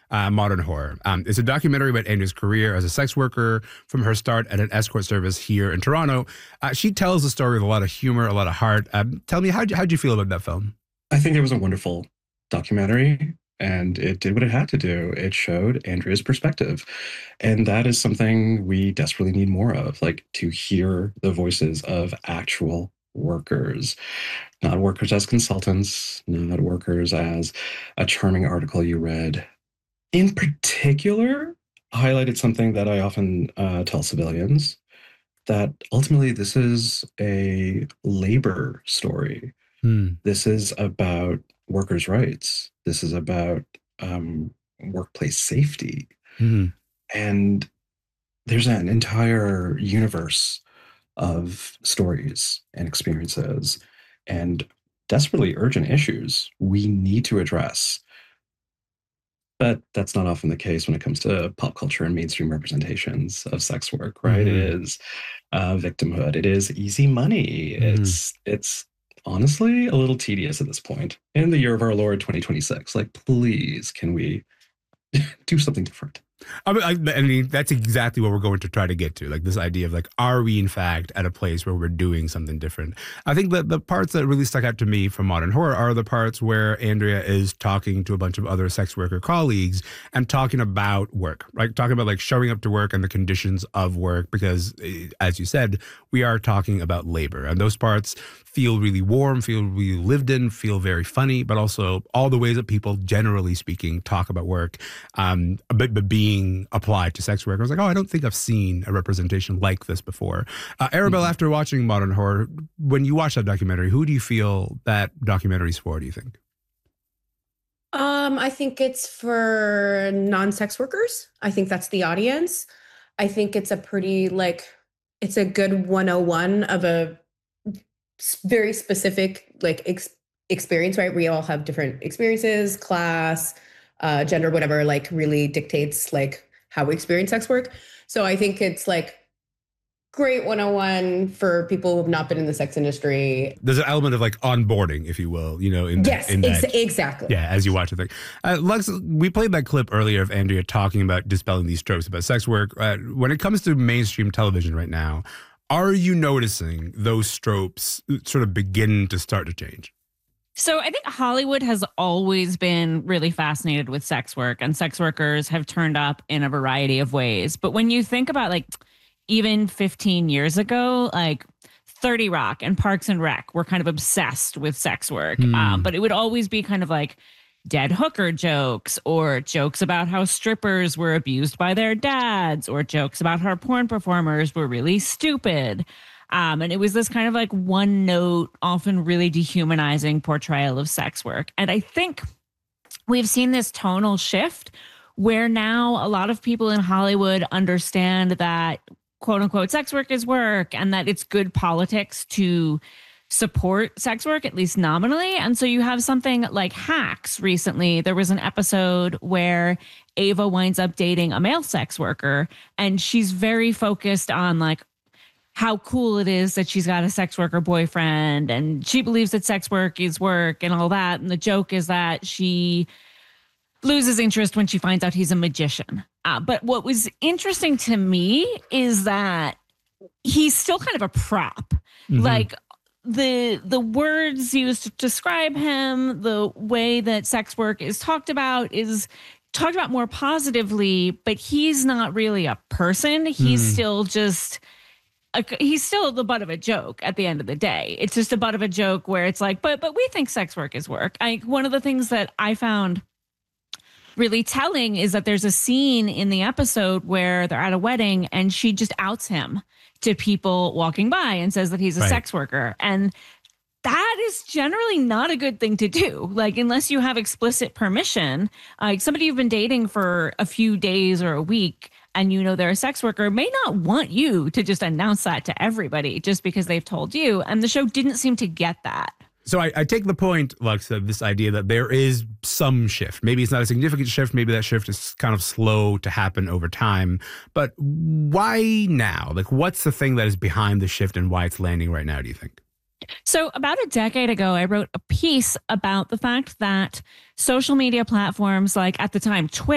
Modern Horror. It's a documentary about Andrea's career as a sex worker from her start at an escort service here in Toronto. She tells the story with a lot of humor, a lot of heart. Tell me, how'd you feel about that film? I think it was a wonderful documentary, and it did what it had to do. It showed Andrea's perspective. And that is something we desperately need more of, like to hear the voices of actual workers, not workers as consultants, not workers as a charming article you read. In particular, highlighted something that I often tell civilians, that ultimately this is a labor story. Hmm. This is about workers' rights. This is about workplace safety. Mhm. And there's an entire universe of stories and experiences and desperately urgent issues we need to address. But that's not often the case when it comes to pop culture and mainstream representations of sex work, right? It Mhm. is victimhood. It is easy money. Mhm. It's honestly a little tedious at this point in the year of our Lord 2026. Like, please, can we do something different? I mean, that's exactly what we're going to try to get to. Like this idea of like, are we in fact at a place where we're doing something different? I think that the parts that really stuck out to me from Modern Horror are the parts where Andrea is talking to a bunch of other sex worker colleagues and talking about work, right? Talking about like showing up to work and the conditions of work, because as you said, we are talking about labor, and those parts feel really warm, feel really lived in, feel very funny, but also all the ways that people, generally speaking, talk about work, but being applied to sex work. I was like, oh, I don't think I've seen a representation like this before. Arabelle, after watching Modern Horror, when you watch that documentary, who do you feel that documentary's for, do you think? I think it's for non-sex workers. I think that's the audience. I think it's a pretty it's a good 101 of a very specific experience, right? We all have different experiences, class, gender, whatever, like really dictates like how we experience sex work. So I think it's like great 101 for people who have not been in the sex industry. There's an element of like onboarding, if you will, Yes, exactly. Yeah, as you watch the thing. Lux, we played that clip earlier of Andrea talking about dispelling these tropes about sex work. When it comes to mainstream television right now, are you noticing those tropes sort of begin to start to change? So I think Hollywood has always been really fascinated with sex work, and sex workers have turned up in a variety of ways. But when you think about like even 15 years ago, like 30 Rock and Parks and Rec were kind of obsessed with sex work. But it would always be kind of like dead hooker jokes, or jokes about how strippers were abused by their dads, or jokes about how porn performers were really stupid. And it was this kind of like one note, often really dehumanizing portrayal of sex work. And I think we've seen this tonal shift where now a lot of people in Hollywood understand that quote unquote sex work is work, and that it's good politics to support sex work, at least nominally. And so you have something like Hacks recently. There was an episode where Ava winds up dating a male sex worker, and she's very focused on like how cool it is that she's got a sex worker boyfriend, and she believes that sex work is work and all that. And the joke is that she loses interest when she finds out he's a magician. But what was interesting to me is that he's still kind of a prop. Mm-hmm. Like the words used to describe him, the way that sex work is talked about more positively, but he's not really a person. He's still just he's still the butt of a joke at the end of the day. It's just a butt of a joke where it's like, but we think sex work is work. One of the things that I found really telling is that there's a scene in the episode where they're at a wedding and she just outs him to people walking by and says that he's a sex worker. And that is generally not a good thing to do. Like, unless you have explicit permission, like somebody you've been dating for a few days or a week and you know they're a sex worker may not want you to just announce that to everybody just because they've told you. And the show didn't seem to get that. So I take the point, Lux, of this idea that there is some shift. Maybe it's not a significant shift. Maybe that shift is kind of slow to happen over time. But why now? Like, what's the thing that is behind the shift and why it's landing right now, do you think? So about a decade ago, I wrote a piece about the fact that social media platforms like, at the time, Twitter,